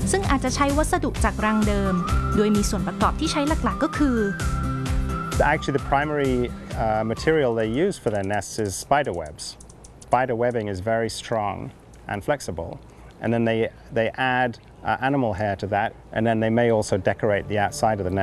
ซึ่งอาจจะใช้วัสดุจากรังเดิมโดยมีส่วนประกอบที่ใช้หลักๆก็คือ Actually, the primary material they use for their nests is spider webs. Spider webbing is very strong and flexible, and then they add animal hair to that, and then they may also decorate the outside of the nest.